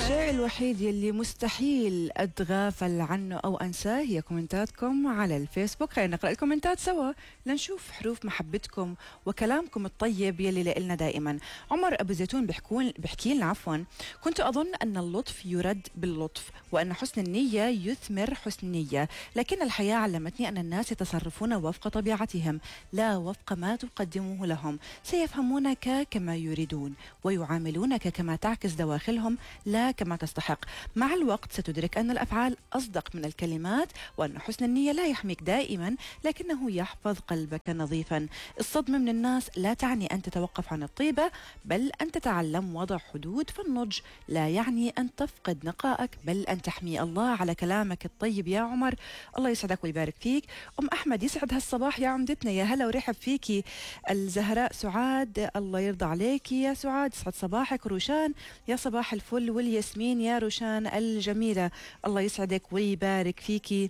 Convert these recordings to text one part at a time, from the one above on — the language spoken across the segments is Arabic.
الشيء الوحيد يلي مستحيل أتغافل عنه أو أنساه هي كومنتاتكم على الفيسبوك. خلينا نقرأ الكومنتات سوا لنشوف حروف محبتكم وكلامكم الطيب يلي لإلنا دائما. عمر أبو زيتون بحكي لنا كنت أظن أن اللطف يرد باللطف وأن حسن النية يثمر حسن النية، لكن الحياة علمتني أن الناس يتصرفون وفق طبيعتهم لا وفق ما تقدمه لهم. سيفهمونك كما يريدون ويعاملونك كما تعكس دواخلهم لا كما تستحق. مع الوقت ستدرك أن الأفعال أصدق من الكلمات، وأن حسن النية لا يحميك دائما لكنه يحفظ قلبك نظيفا. الصدمة من الناس لا تعني أن تتوقف عن الطيبة، بل أن تتعلم وضع حدود. فالنضج لا يعني أن تفقد نقائك بل أن تحمي. الله على كلامك الطيب يا عمر، الله يسعدك ويبارك فيك. أم أحمد يسعد هالصباح يا عمدتنا، يا هلا ورحب فيكي. الزهراء سعاد الله يرضى عليكي يا سعاد، يسعد صباحك. روشان يا صباح الفل، والياسمين يا روشان الجميلة، الله يسعدك ويبارك فيكي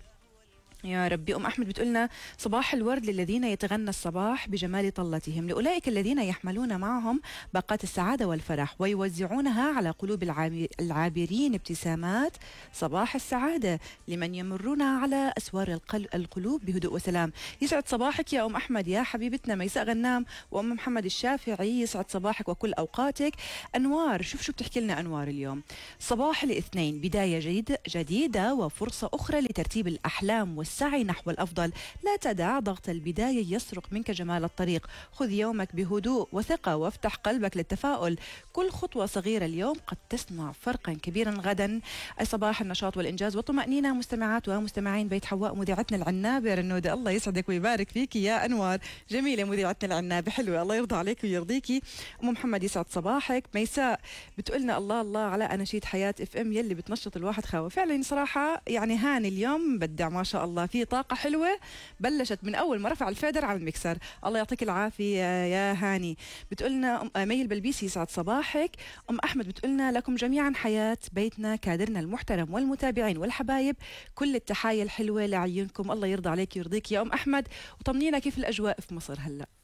يا ربي. أم أحمد بتقولنا صباح الورد للذين يتغنى الصباح بجمال طلتهم، لأولئك الذين يحملون معهم باقات السعادة والفرح ويوزعونها على قلوب العابرين ابتسامات صباح السعادة لمن يمرون على أسوار القلوب بهدوء وسلام. يسعد صباحك يا أم أحمد يا حبيبتنا ميساء غنام وأم محمد الشافعي، يسعد صباحك وكل أوقاتك. أنوار شو بتحكي لنا أنوار اليوم؟ صباح الاثنين بداية جديدة وفرصة أخرى لترتيب الأحلام والسعي نحو الأفضل. لا تدع ضغط البداية يسرق منك جمال الطريق. خذ يومك بهدوء وثقة وافتح قلبك للتفاؤل. كل خطوة صغيرة اليوم قد تصنع فرقا كبيرا غدا. صباح النشاط والإنجاز والطمأنينة مستمعات ومستمعين بيت حواء، مذيعتنا العنابة رنودة، الله يسعدك ويبارك فيكي يا أنوار، جميلة مذيعتنا العنابة، حلوة، الله يرضى عليك ويرضيكي. أم محمد يسعد صباحك. ميساء بتقولنا الله الله على أناشيد حياة اف ام يلي بتنشط الواحد خاوة. فعلا صراحة يعني هاني اليوم بدع ما شاء الله، في طاقة حلوة بلشت من أول ما رفع الفيدر على المكسر، الله يعطيك العافية يا هاني. بتقولنا مي البلبيسي يسعد صباحك. أم أحمد بتقولنا لكم جميعا حياة بيتنا كادرنا المحترم والمتابعين والحبايب كل التحايا الحلوة لعيونكم، الله يرضى عليك ويرضيك يا أم أحمد. وطمنينا كيف الأجواء في مصر هلأ؟